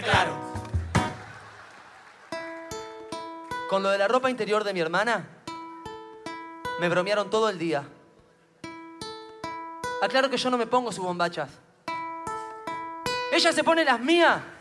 claro. Con lo de la ropa interior de mi hermana, me bromearon todo el día. Aclaro que yo no me pongo sus bombachas. Ella se pone las mías